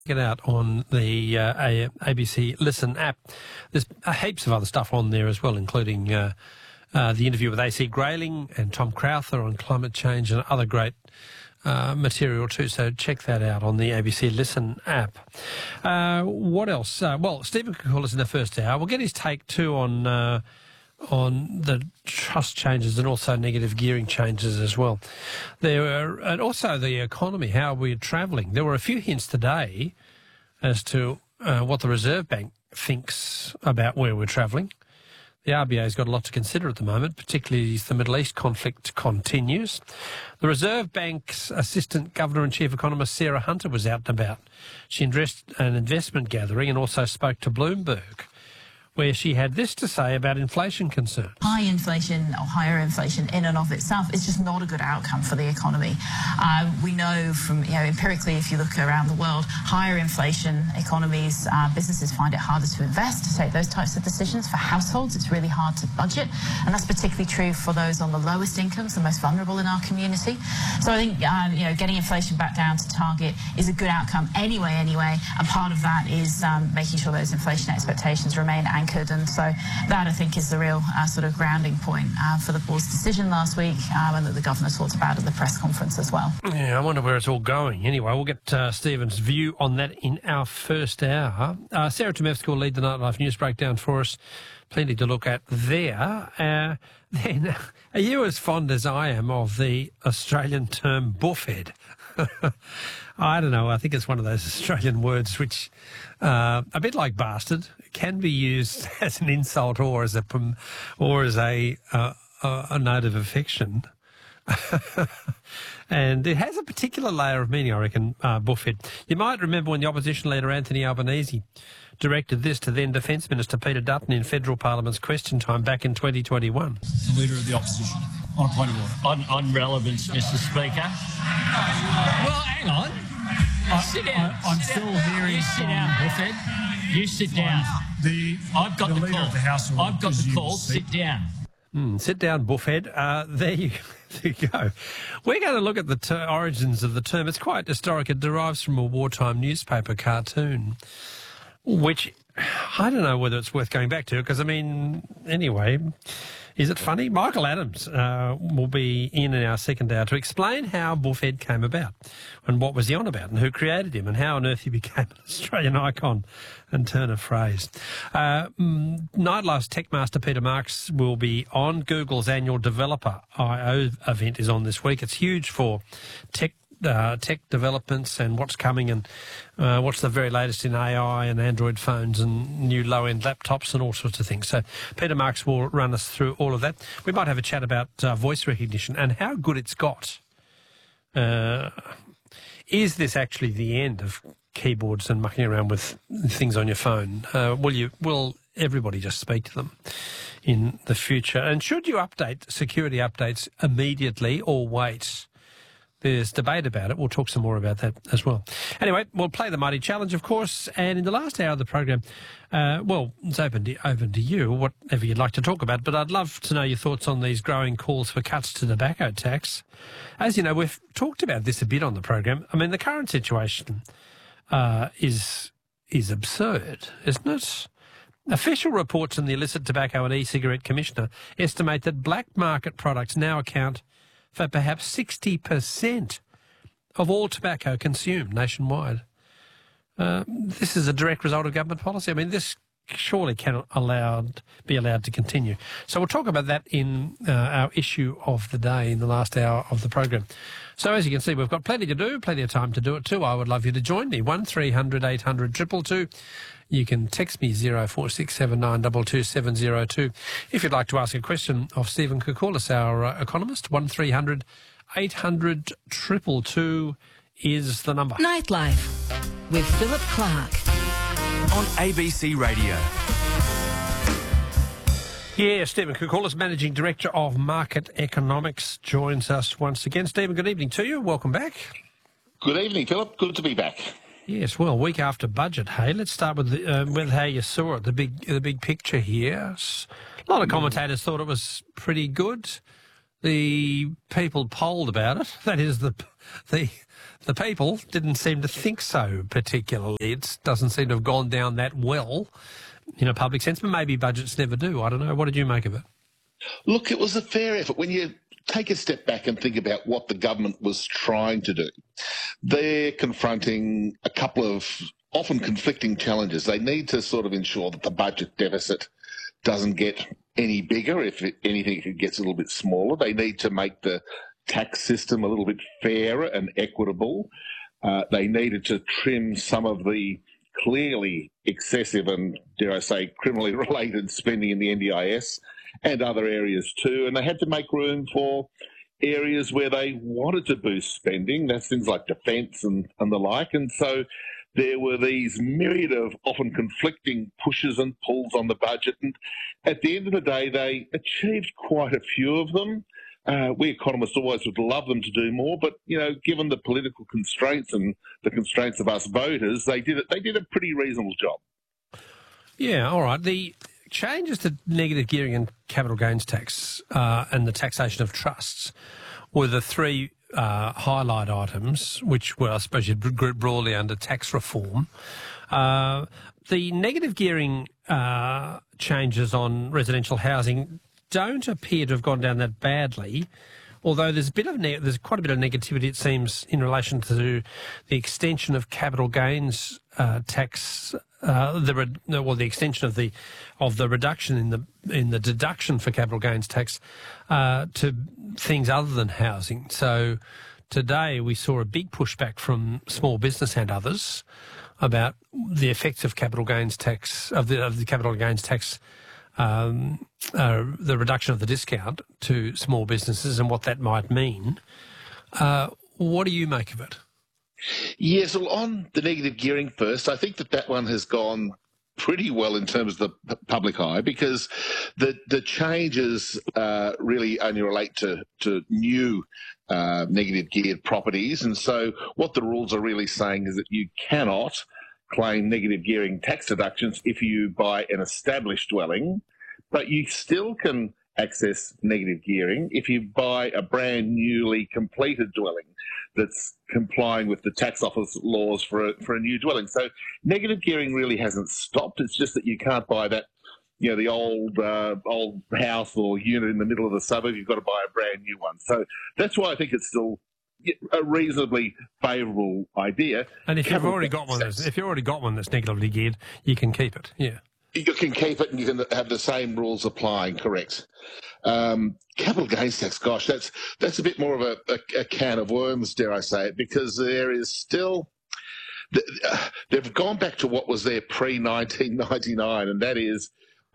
Check it out on the ABC Listen app. There's heaps of other stuff on there as well, including the interview with AC Grayling and Tom Crowther on climate change and other great material too. So check that out on the ABC Listen app. What else? Well, Stephen could call us in the first hour. We'll get his take too on the trust changes and also negative gearing changes as well. And also the economy, how we're travelling. There were a few hints today as to what the Reserve Bank thinks about where we're travelling. The RBA's got a lot to consider at the moment, particularly as the Middle East conflict continues. The Reserve Bank's Assistant Governor and Chief Economist Sarah Hunter was out and about. She addressed an investment gathering and also spoke to Bloomberg, where she had this to say about inflation concerns. High inflation or higher inflation in and of itself is just not a good outcome for the economy. We know from, empirically, if you look around the world, higher inflation economies, businesses find it harder to invest, to take those types of decisions. For households, it's really hard to budget, and that's particularly true for those on the lowest incomes, the most vulnerable in our community. So I think, getting inflation back down to target is a good outcome anyway, and part of that is making sure those inflation expectations remain anchored, and so that I think is the real sort of grounding point for the board's decision last week, and that the governor talked about at the press conference as well. Yeah, I wonder where it's all going. Anyway, we'll get Stephen's view on that in our first hour. Sarah Tomevska will lead the Nightlife News Breakdown for us. Plenty to look at there. Then, are you as fond as I am of the Australian term buffhead? I don't know. I think it's one of those Australian words which, a bit like bastard, can be used as an insult or as a note of affection. And it has a particular layer of meaning, I reckon, buffhead. You might remember when the opposition leader Anthony Albanese directed this to then Defence Minister Peter Dutton in Federal Parliament's question time back in 2021. The Leader of the Opposition, on a point of order. On relevance, Mr Speaker. Well, hang on. Sit down. I'm still hearing. You sit down, Buffett. You sit down. I've got the Leader call. of the House I've got the call. speak. Sit down. Sit down, buffhead. There you go. We're going to look at the origins of the term. It's quite historic. It derives from a wartime newspaper cartoon, which I don't know whether it's worth going back to because, anyway, is it funny? Michael Adams will be in our second hour to explain how buffhead came about and what was he on about and who created him and how on earth he became an Australian icon and turn of phrase. Nightlife's tech master Peter Marks will be on. Google's annual Developer I/O event is on this week. It's huge for tech developments and what's coming and what's the very latest in AI and Android phones and new low-end laptops and all sorts of things. So Peter Marks will run us through all of that. We might have a chat about voice recognition and how good it's got. Is this actually the end of keyboards and mucking around with things on your phone? Will everybody just speak to them in the future? And should you update security updates immediately or wait? There's debate about it. We'll talk some more about that as well. Anyway, we'll play the Mighty Challenge, of course, and in the last hour of the program, it's open to you, whatever you'd like to talk about, but I'd love to know your thoughts on these growing calls for cuts to tobacco tax. As you know, we've talked about this a bit on the program. The current situation is absurd, isn't it? Official reports from the Illicit Tobacco and E-Cigarette Commissioner estimate that black market products now account for perhaps 60% of all tobacco consumed nationwide. This is a direct result of government policy. This surely cannot be allowed to continue. So we'll talk about that in our issue of the day in the last hour of the program. So as you can see, we've got plenty to do, plenty of time to do it too. I would love you to join me, 1300 800 222. You can text me 0467922702. If you'd like to ask a question of Stephen Koukoulas, our economist, 1300 800 222 is the number. Nightlife with Philip Clark on ABC Radio. Yeah, Stephen Koukoulas, Managing Director of Market Economics, joins us once again. Stephen, good evening to you. Welcome back. Good evening, Philip. Good to be back. Yes, well, week after budget, hey, let's start with how you saw it, the big picture here. A lot of commentators thought it was pretty good. The people polled about it, that is the the people didn't seem to think so particularly. It doesn't seem to have gone down that well in a public sense, but maybe budgets never do. I don't know. What did you make of it? Look, it was a fair effort. When you take a step back and think about what the government was trying to do, they're confronting a couple of often conflicting challenges. They need to sort of ensure that the budget deficit doesn't get any bigger. If anything, it gets a little bit smaller. They need to make the tax system a little bit fairer and equitable. They needed to trim some of the clearly excessive and, dare I say, criminally related spending in the NDIS and other areas too. And they had to make room for areas where they wanted to boost spending. That's things like defence and the like. And so there were these myriad of often conflicting pushes and pulls on the budget. And at the end of the day, they achieved quite a few of them. We economists always would love them to do more, but, you know, given the political constraints and the constraints of us voters, they did a pretty reasonable job. Yeah, all right. The changes to negative gearing and capital gains tax and the taxation of trusts were the three highlight items, which were, I suppose, you'd group broadly under tax reform. The negative gearing changes on residential housing don't appear to have gone down that badly, although there's quite a bit of negativity, it seems, in relation to the extension of capital gains tax, the extension of the reduction in the deduction for capital gains tax to things other than housing. So today we saw a big pushback from small business and others about the effects of capital gains tax of the capital gains tax. The reduction of the discount to small businesses and what that might mean. What do you make of it? Yes, well, on the negative gearing first, I think that one has gone pretty well in terms of the public eye, because the changes really only relate to new negative geared properties. And so what the rules are really saying is that you cannot claim negative gearing tax deductions if you buy an established dwelling, but you still can access negative gearing if you buy a brand newly completed dwelling that's complying with the tax office laws for a new dwelling. So negative gearing really hasn't stopped. It's just that you can't buy that, you know, the old house or unit in the middle of the suburb. You've got to buy a brand new one. So that's why I think it's still a reasonably favourable idea. And if you've already got one that's negatively geared, you can keep it. Yeah, you can keep it, and you can have the same rules applying. Correct. Capital gains tax, gosh, that's a bit more of a can of worms, dare I say it, because there is still. They've gone back to what was there pre-1999, and that is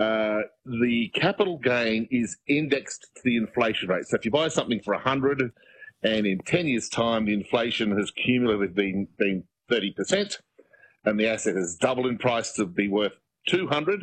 the capital gain is indexed to the inflation rate. So if you buy something for 100, and in 10 years' time, the inflation has cumulatively been 30%, and the asset has doubled in price to be worth 200,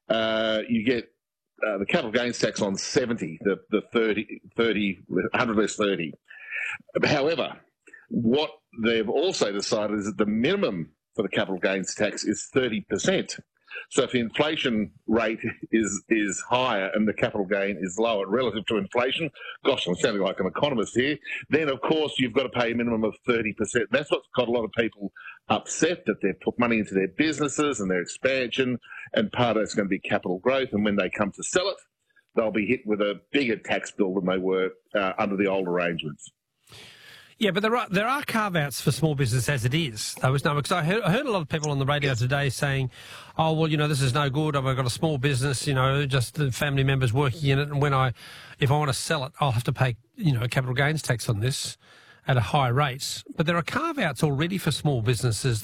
you get the capital gains tax on 70, the 30, 100 less 30. However, what they've also decided is that the minimum for the capital gains tax is 30%. So if the inflation rate is higher and the capital gain is lower relative to inflation, gosh, I'm sounding like an economist here, then of course you've got to pay a minimum of 30%. That's what's got a lot of people upset, that they've put money into their businesses and their expansion, and part of that's going to be capital growth, and when they come to sell it, they'll be hit with a bigger tax bill than they were under the old arrangements. Yeah, but there are carve-outs for small business as it is. Because I heard a lot of people on the radio today saying, oh, well, you know, this is no good. I've got a small business, you know, just the family members working in it. And if I want to sell it, I'll have to pay, you know, capital gains tax on this at a high rate. But there are carve-outs already for small businesses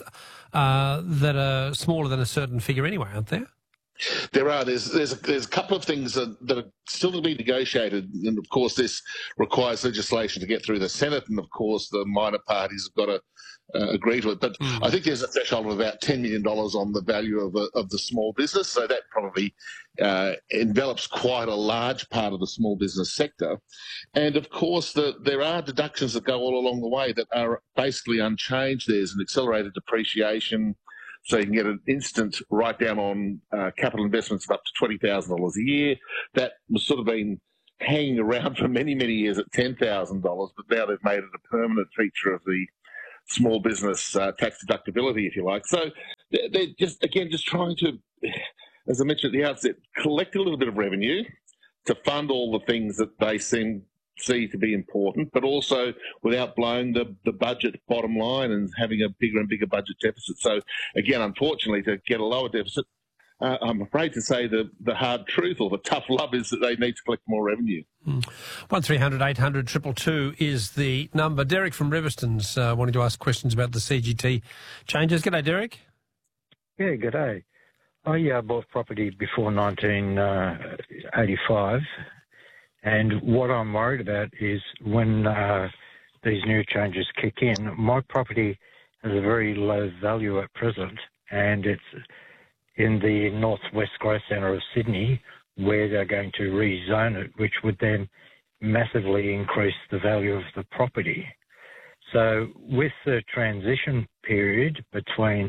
that are smaller than a certain figure anyway, aren't there? There are. There's a couple of things that are still to be negotiated, and of course this requires legislation to get through the Senate, and of course the minor parties have got to agree to it. But I think there's a threshold of about $10 million on the value of the small business, so that probably envelops quite a large part of the small business sector. And of course there are deductions that go all along the way that are basically unchanged. There's an accelerated depreciation, so you can get an instant write-down on capital investments of up to $20,000 a year. That was sort of been hanging around for many, many years at $10,000, but now they've made it a permanent feature of the small business tax deductibility, if you like. So they're just trying to, as I mentioned at the outset, collect a little bit of revenue to fund all the things that they see to be important, but also without blowing the budget bottom line and having a bigger and bigger budget deficit. So again, unfortunately, to get a lower deficit, I'm afraid to say the hard truth or the tough love is that they need to collect more revenue. 1300 800 222 is the number. Derek from Riverstone's wanting to ask questions about the CGT changes. G'day, Derek. Yeah, g'day. I bought property before 1985, and what I'm worried about is when these new changes kick in, my property has a very low value at present, and it's in the northwest growth centre of Sydney, where they're going to rezone it, which would then massively increase the value of the property. So with the transition period between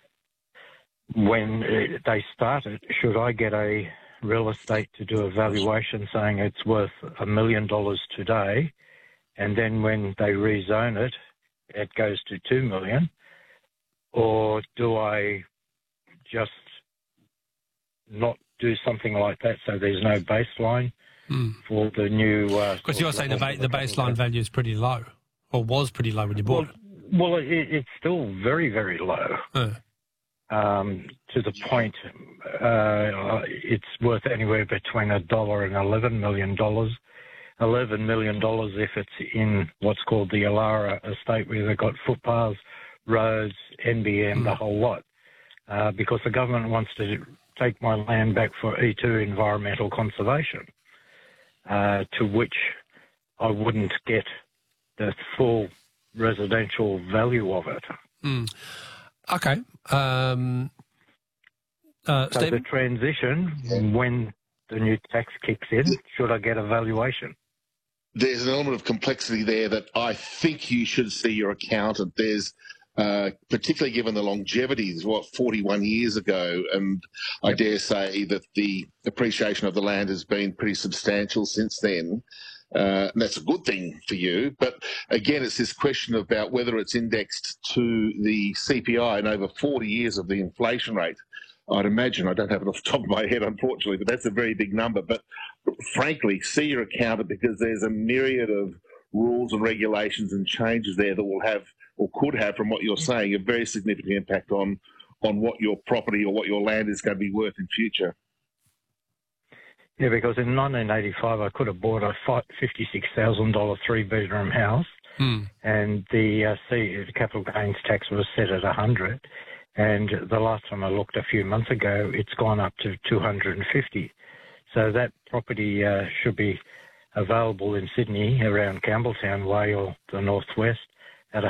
when they start it, should I get a real estate to do a valuation saying it's worth $1 million today, and then when they rezone it, it goes to $2 million? Or do I just not do something like that so there's no baseline for the new... Because you're saying the baseline value is pretty low, or was pretty low when you bought it. Well, it's still very, very low. To the point it's worth anywhere between $1 and $11 million. $11 million if it's in what's called the Alara estate, where they've got footpaths, roads, NBM, the whole lot. Because the government wants to take my land back for E2 environmental conservation, to which I wouldn't get the full residential value of it. Okay. So the transition, when the new tax kicks in, should I get a valuation? There's an element of complexity there that I think you should see your accountant. There's particularly given the longevity, 41 years ago, and I dare say that the appreciation of the land has been pretty substantial since then. And that's a good thing for you. But again, it's this question about whether it's indexed to the CPI and over 40 years of the inflation rate. I'd imagine, I don't have it off the top of my head, unfortunately, but that's a very big number. But frankly, see your accountant, because there's a myriad of rules and regulations and changes there that will have, or could have, from what you're saying, a very significant impact on what your property or what your land is going to be worth in future. Yeah, because in 1985 I could have bought a $56,000 three-bedroom house, and the capital gains tax was set at $100, and the last time I looked a few months ago, it's gone up to $250. So that property should be available in Sydney around Campbelltown Way or the northwest at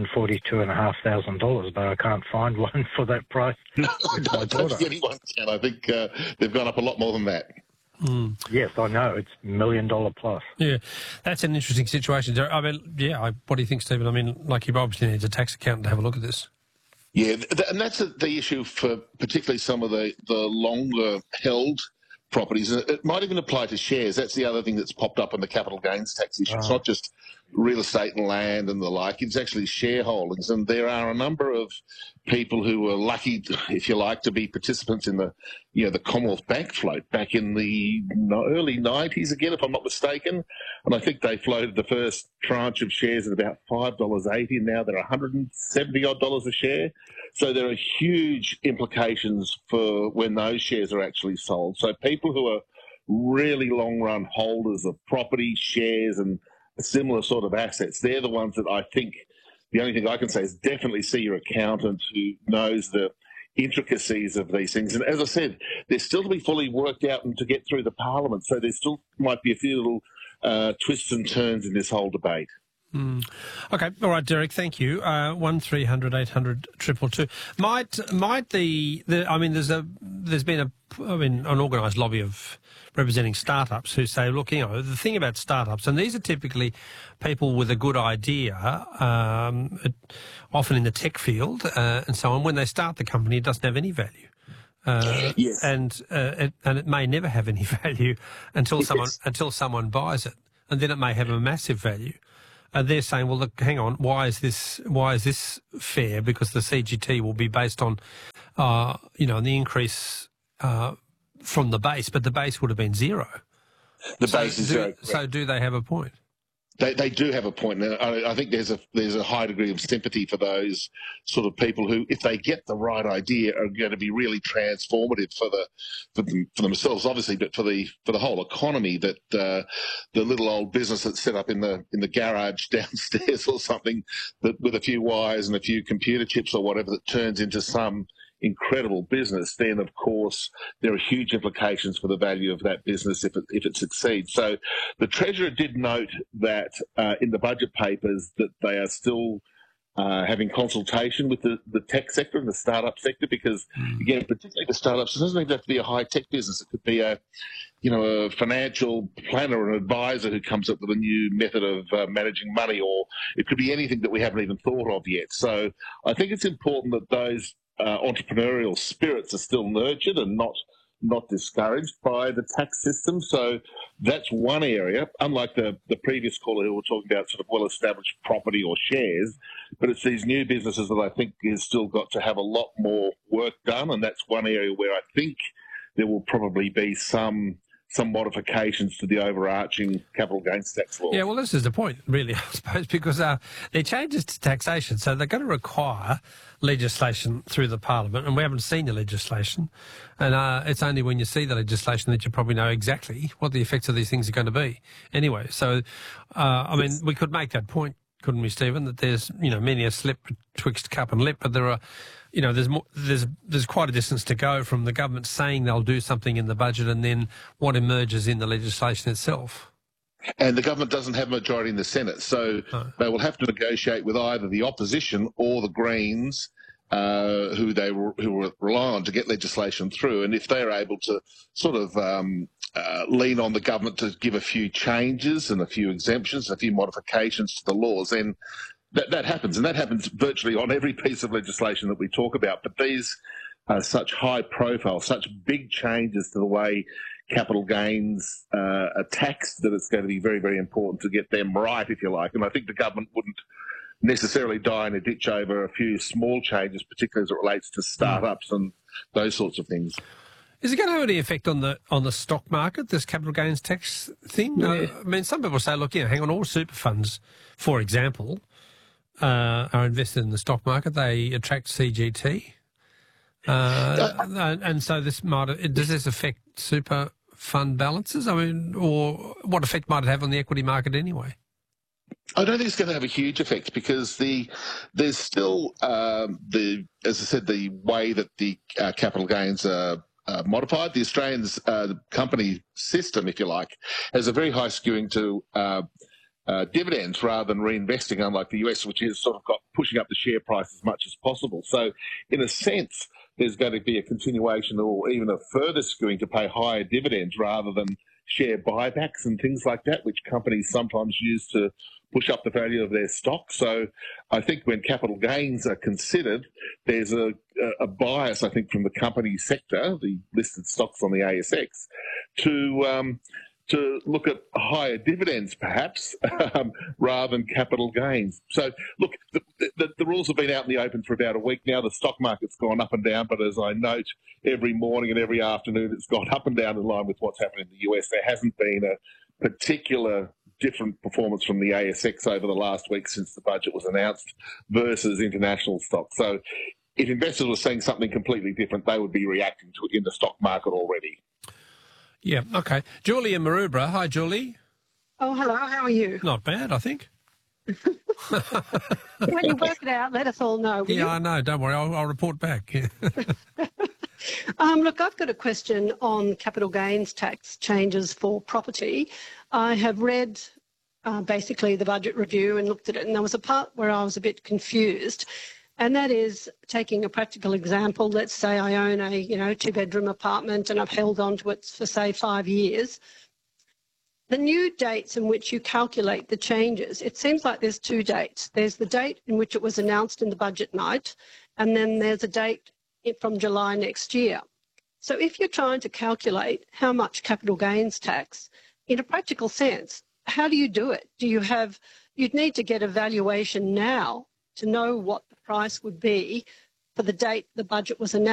$142,500, but I can't find one for that price. No, I don't think anyone can. I think they've gone up a lot more than that. Yes, I know. It's $1 million plus. Yeah, that's an interesting situation. I mean, what do you think, Stephen? I mean, like, you obviously need a tax accountant to have a look at this. Yeah, and that's the issue for particularly some of the longer held properties. It might even apply to shares. That's the other thing that's popped up on the capital gains tax issue. It's not just real estate and land and the like. It's actually shareholdings. And there are a number of people who were lucky, if you like, to be participants in the Commonwealth Bank float back in the early 90s, again, if I'm not mistaken. And I think they floated the first tranche of shares at about $5.80, and now they're $170-odd a share. So there are huge implications for when those shares are actually sold. So people who are really long-run holders of property, shares, and similar sort of assets, they're the ones that I think, the only thing I can say is definitely see your accountant who knows the intricacies of these things. And as I said, they're still to be fully worked out and to get through the Parliament. So there still might be a few little twists and turns in this whole debate. Okay, all right, Derek. Thank you. 1300 800 222. There's been an organised lobby of representing startups who say, look, the thing about startups, and these are typically people with a good idea, often in the tech field and so on. When they start the company, it doesn't have any value. Yes. and it may never have any value until someone buys it, and then it may have a massive value. And they're saying, well, look, hang on, why is this fair? Because the CGT will be based on, the increase from the base, but the base would have been zero. The base is zero. So do they have a point? They do have a point. Now, I think there's a high degree of sympathy for those sort of people who, if they get the right idea, are going to be really transformative for themselves, obviously, but for the whole economy. That the little old business that's set up in the garage downstairs or something, that with a few wires and a few computer chips or whatever, that turns into some incredible business, then of course there are huge implications for the value of that business if it succeeds. So the Treasurer did note that in the budget papers that they are still having consultation with the tech sector and the startup sector, because again, particularly the startups, it doesn't even have to be a high tech business. It could be a financial planner or an advisor who comes up with a new method of managing money, or it could be anything that we haven't even thought of yet. So I think it's important that those entrepreneurial spirits are still nurtured and not discouraged by the tax system. So that's one area, unlike the previous caller who were talking about sort of well-established property or shares, but it's these new businesses that I think has still got to have a lot more work done, and that's one area where I think there will probably be some modifications to the overarching capital gains tax law. Yeah, well, this is the point, really, I suppose, because they're changes to taxation, so they're going to require legislation through the Parliament, and we haven't seen the legislation, and it's only when you see the legislation that you probably know exactly what the effects of these things are going to be. Anyway, so, we could make that point, couldn't we, Stephen, that there's, many a slip betwixt cup and lip, but there are, there's quite a distance to go from the government saying they'll do something in the budget and then what emerges in the legislation itself. And the government doesn't have a majority in the Senate, so they will have to negotiate with either the opposition or the Greens, who will rely on to get legislation through. And if they're able to sort of lean on the government to give a few changes and a few exemptions, a few modifications to the laws, then that happens. And that happens virtually on every piece of legislation that we talk about. But these are such high profile, such big changes to the way capital gains are taxed that it's going to be very, very important to get them right, if you like. And I think the government wouldn't necessarily die in a ditch over a few small changes, particularly as it relates to startups and those sorts of things. Is it going to have any effect on the stock market, this capital gains tax thing? Yeah. I mean, some people say, look, hang on, all super funds, for example, are invested in the stock market. They attract CGT. And so does this affect super fund balances? I mean, or what effect might it have on the equity market anyway? I don't think it's going to have a huge effect because there's still, as I said, the way that the capital gains are modified. The Australians company system, if you like, has a very high skewing to dividends rather than reinvesting, unlike the US, which is sort of got pushing up the share price as much as possible. So in a sense, there's going to be a continuation or even a further skewing to pay higher dividends rather than share buybacks and things like that, which companies sometimes use to push up the value of their stock. So I think when capital gains are considered, there's a bias, I think, from the company sector, the listed stocks on the ASX, to look at higher dividends, perhaps, rather than capital gains. So, look, the rules have been out in the open for about a week now. The stock market's gone up and down, but as I note, every morning and every afternoon it's gone up and down in line with what's happened in the US. There hasn't been a particular different performance from the ASX over the last week since the budget was announced versus international stocks. So if investors were seeing something completely different, they would be reacting to it in the stock market already. Yeah, okay. Julie in Maroubra. Hi, Julie. Oh, hello. How are you? Not bad, I think. When you work it out, let us all know. Yeah, I know. Don't worry. I'll report back. Look, I've got a question on capital gains tax changes for property. I have read basically the budget review and looked at it, and there was a part where I was a bit confused. And that is taking a practical example. Let's say I own a, two-bedroom apartment and I've held on to it for, say, 5 years. The new dates in which you calculate the changes, it seems like there's two dates. There's the date in which it was announced in the budget night, and then there's a date from July next year. So if you're trying to calculate how much capital gains tax, in a practical sense, how do you do it? You'd need to get a valuation now to know what the price would be for the date the budget was announced.